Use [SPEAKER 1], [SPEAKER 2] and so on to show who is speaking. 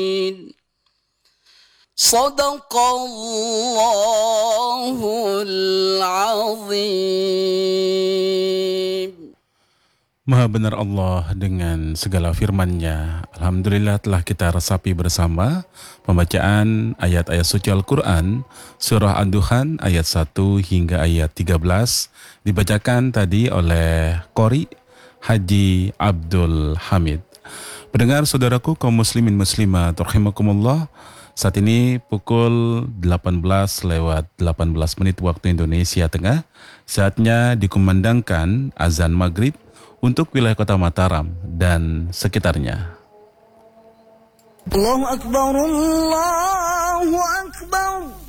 [SPEAKER 1] Sadaqallahul azim.
[SPEAKER 2] Maha benar Allah dengan segala firman-Nya. Alhamdulillah telah kita resapi bersama pembacaan ayat-ayat suci Al-Quran, surah An-Duhan ayat 1 hingga ayat 13, dibacakan tadi oleh Qori Haji Abdul Hamid. Pendengar saudaraku kaum muslimin muslimat rahimakumullah, saat ini pukul 18:18 waktu Indonesia Tengah, saatnya dikumandangkan azan maghrib untuk wilayah kota Mataram dan sekitarnya.
[SPEAKER 1] Allahu Akbar, Allahu Akbar.